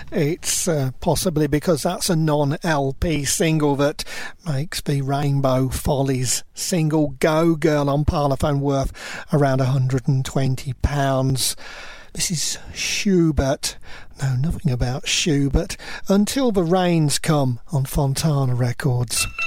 It's possibly because that's a non-LP single that makes the Rainbow Follies single Go Girl on Parlophone worth around £120. This is Schubert. Know nothing about Schubert. Until the Rains Come on Fontana Records.